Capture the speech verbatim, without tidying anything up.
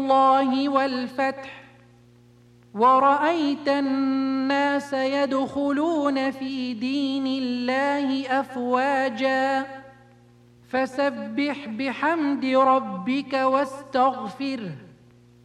الله والفتح ورأيت الناس يدخلون في دين الله أفواجا فسبح بحمد ربك واستغفره